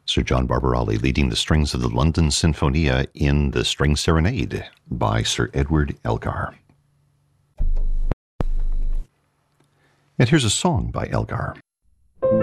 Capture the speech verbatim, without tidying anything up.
Sir John Barbarelli leading the strings of the London Sinfonia in The String Serenade by Sir Edward Elgar. And here's a song by Elgar.